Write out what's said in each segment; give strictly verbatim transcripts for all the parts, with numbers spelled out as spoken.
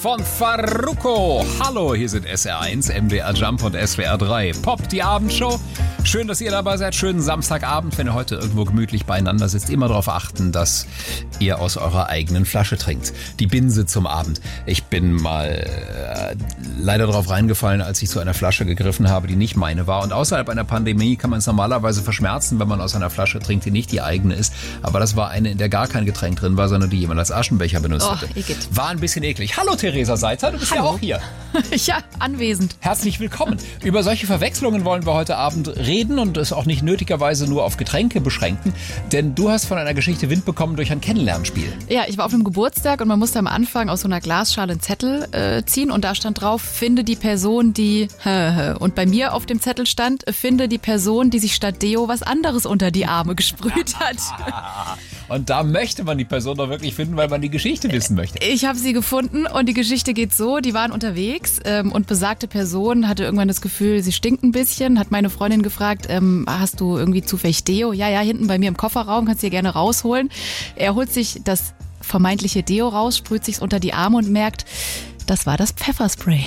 von Farruko. Hallo, hier sind S R eins, M D R Jump und S W R drei. Pop, die Abendshow. Schön, dass ihr dabei seid. Schönen Samstagabend, wenn ihr heute irgendwo gemütlich beieinander sitzt. Immer darauf achten, dass ihr aus eurer eigenen Flasche trinkt. Die Binse zum Abend. Ich bin mal äh, leider drauf reingefallen, als ich zu einer Flasche gegriffen habe, die nicht meine war. Und außerhalb einer Pandemie kann man es normalerweise verschmerzen, wenn man aus einer Flasche trinkt, die nicht die eigene ist. Aber das war eine, in der gar kein Getränk drin war, sondern die jemand als Aschenbecher benutzt Oh, hatte. Igitt. War ein bisschen eklig. Hallo Theresa Seitzer, du bist Hallo. ja auch hier. Ja, anwesend. Herzlich willkommen. Über solche Verwechslungen wollen wir heute Abend reden und es auch nicht nötigerweise nur auf Getränke beschränken, denn du hast von einer Geschichte Wind bekommen durch ein Kennenlernspiel. Ja, ich war auf einem Geburtstag und man musste am Anfang aus so einer Glasschale einen Zettel äh, ziehen und da stand drauf, finde die Person, die... Und bei mir auf dem Zettel stand, finde die Person, die sich statt Deo was anderes unter die Arme gesprüht hat. Und da möchte man die Person doch wirklich finden, weil man die Geschichte wissen möchte. Ich habe sie gefunden und die Geschichte geht so, die waren unterwegs ähm, und besagte Person hatte irgendwann das Gefühl, sie stinkt ein bisschen, hat meine Freundin gefragt, ähm, hast du irgendwie zufällig Deo? Ja, ja, hinten bei mir im Kofferraum, kannst du dir gerne rausholen. Er holt sich das vermeintliche Deo raus, sprüht sich's unter die Arme und merkt, das war das Pfefferspray.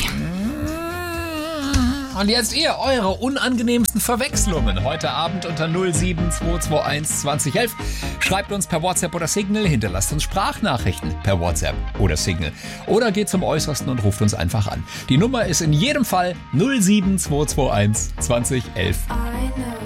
Und jetzt ihr, eure unangenehmsten Verwechslungen. Heute Abend unter null sieben zwei zwei eins zwanzig elf. Schreibt uns per WhatsApp oder Signal, hinterlasst uns Sprachnachrichten per WhatsApp oder Signal. Oder geht zum Äußersten und ruft uns einfach an. Die Nummer ist in jedem Fall null sieben zwei zwei eins zwanzig elf. I know